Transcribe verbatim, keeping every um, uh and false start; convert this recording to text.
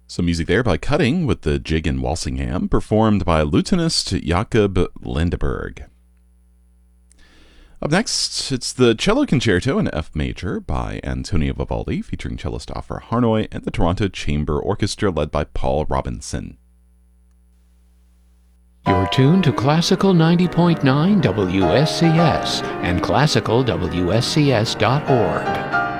Some music there by Cutting with the Jig in Walsingham, performed by lutenist Jakob Lindeberg. Up next, it's the Cello Concerto in F major by Antonio Vivaldi, featuring cellist Offer Harnoy and the Toronto Chamber Orchestra led by Paul Robinson. You're tuned to Classical ninety point nine W S C S and classical W S C S dot org.